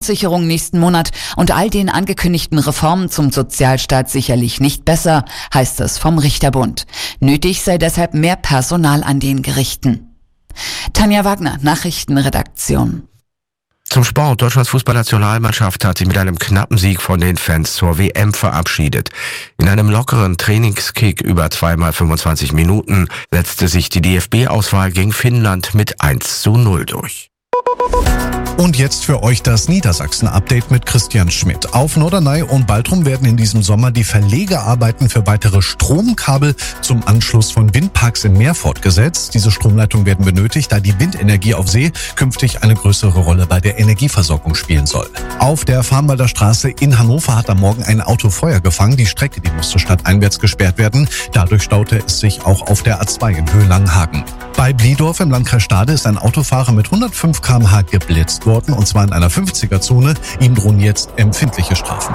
Grundsicherung nächsten Monat und all den angekündigten Reformen zum Sozialstaat sicherlich nicht besser, heißt es vom Richterbund. Nötig sei deshalb mehr Personal an den Gerichten. Tanja Wagner, Nachrichtenredaktion. Zum Sport. Deutschlands Fußballnationalmannschaft hat sich mit einem knappen Sieg von den Fans zur WM verabschiedet. In einem lockeren Trainingskick über 2x25 Minuten setzte sich die DFB-Auswahl gegen Finnland mit 1:0 durch. Und jetzt für euch das Niedersachsen-Update mit Christian Schmidt. Auf Norderney und Baltrum werden in diesem Sommer die Verlegearbeiten für weitere Stromkabel zum Anschluss von Windparks im Meer fortgesetzt. Diese Stromleitungen werden benötigt, da die Windenergie auf See künftig eine größere Rolle bei der Energieversorgung spielen soll. Auf der Farnwalder Straße in Hannover hat am Morgen ein Auto Feuer gefangen. Die Strecke, die musste stadteinwärts gesperrt werden. Dadurch staute es sich auch auf der A2 in Höhe Langenhagen. Bei Bliedorf im Landkreis Stade ist ein Autofahrer mit 105 km/h geblitzt worden, und zwar in einer 50er-Zone. Ihm drohen jetzt empfindliche Strafen.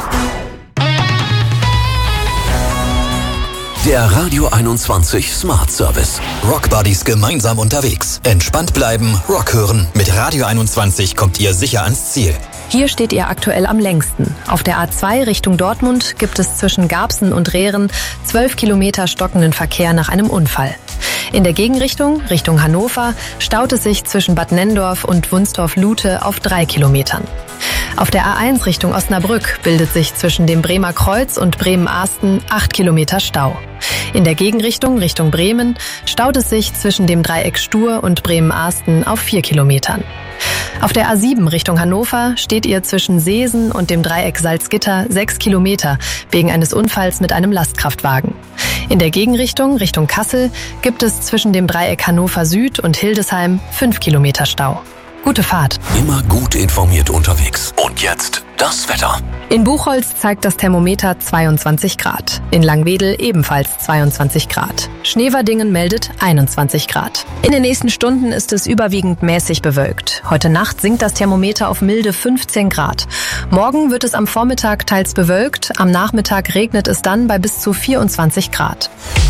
Der Radio 21 Smart Service. Rock Buddies gemeinsam unterwegs. Entspannt bleiben, Rock hören. Mit Radio 21 kommt ihr sicher ans Ziel. Hier steht ihr aktuell am längsten. Auf der A2 Richtung Dortmund gibt es zwischen Garbsen und Rehren 12 Kilometer stockenden Verkehr nach einem Unfall. In der Gegenrichtung, Richtung Hannover, staut es sich zwischen Bad Nenndorf und Wunstorf-Lute auf 3 Kilometern. Auf der A1 Richtung Osnabrück bildet sich zwischen dem Bremer Kreuz und Bremen-Ahsten 8 Kilometer Stau. In der Gegenrichtung, Richtung Bremen, staut es sich zwischen dem Dreieck Stur und Bremen-Ahsten auf 4 Kilometern. Auf der A7 Richtung Hannover steht ihr zwischen Seesen und dem Dreieck Salzgitter 6 Kilometer wegen eines Unfalls mit einem Lastkraftwagen. In der Gegenrichtung, Richtung Kassel, gibt es zwischen dem Dreieck Hannover Süd und Hildesheim 5 Kilometer Stau. Gute Fahrt. Immer gut informiert unterwegs. Und jetzt das Wetter. In Buchholz zeigt das Thermometer 22 Grad. In Langwedel ebenfalls 22 Grad. Schneverdingen meldet 21 Grad. In den nächsten Stunden ist es überwiegend mäßig bewölkt. Heute Nacht sinkt das Thermometer auf milde 15 Grad. Morgen wird es am Vormittag teils bewölkt. Am Nachmittag regnet es dann bei bis zu 24 Grad.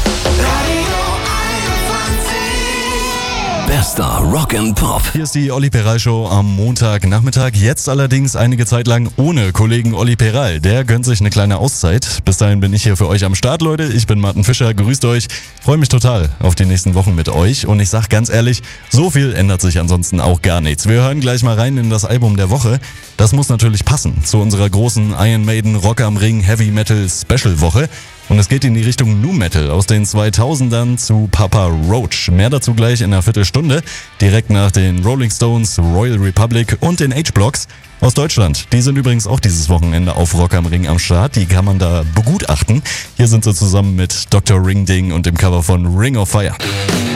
Bester Rock and Pop. Hier ist die Olli Peral Show am Montagnachmittag. Jetzt allerdings einige Zeit lang ohne Kollegen Olli Peral. Der gönnt sich eine kleine Auszeit. Bis dahin bin ich hier für euch am Start, Leute. Ich bin Martin Fischer. Grüßt euch. Freue mich total auf die nächsten Wochen mit euch. Und ich sag ganz ehrlich, so viel ändert sich ansonsten auch gar nichts. Wir hören gleich mal rein in das Album der Woche. Das muss natürlich passen zu unserer großen Iron Maiden Rock am Ring Heavy Metal Special Woche. Und es geht in die Richtung Nu Metal aus den 2000ern zu Papa Roach. Mehr dazu gleich in einer Viertelstunde, direkt nach den Rolling Stones, Royal Republic und den H-Blocks aus Deutschland. Die sind übrigens auch dieses Wochenende auf Rock am Ring am Start. Die kann man da begutachten. Hier sind sie zusammen mit Dr. Ringding und dem Cover von Ring of Fire.